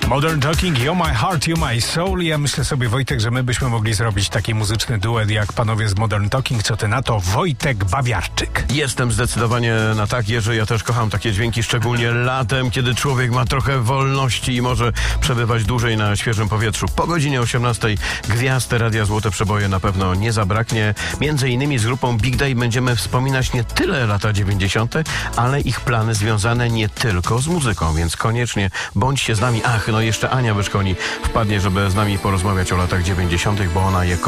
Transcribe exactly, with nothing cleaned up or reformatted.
Modern Talking, You're My Heart, You're My Soul. Ja myślę sobie, Wojtek, że my byśmy mogli zrobić taki muzyczny duet jak panowie z Modern Talking. Co ty na to? Wojtek Bawiarczyk. Jestem zdecydowanie na tak, Jerzy. Ja też kocham takie dźwięki, szczególnie latem, kiedy człowiek ma trochę wolności i może przebywać dłużej na świeżym powietrzu. Po godzinie osiemnastej gwiazd Radia Złote Przeboje na pewno nie zabraknie. Między innymi z grupą Big Day będziemy wspominać nie tyle lata dziewięćdziesiąte, ale ich plany związane nie tylko z muzyką, więc koniecznie bądźcie z nami. Ach, no jeszcze Ania Byczkoni wpadnie, żeby z nami porozmawiać o latach dziewięćdziesiątych, bo ona je